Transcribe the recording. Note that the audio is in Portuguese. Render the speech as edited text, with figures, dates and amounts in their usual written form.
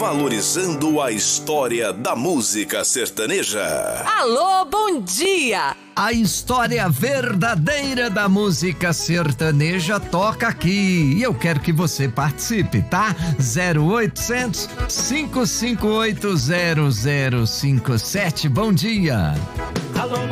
valorizando a história da música sertaneja. Alô, bom dia! A história verdadeira da música sertaneja toca aqui e eu quero que você participe, tá? 0800 558 0057. Bom dia! Alô,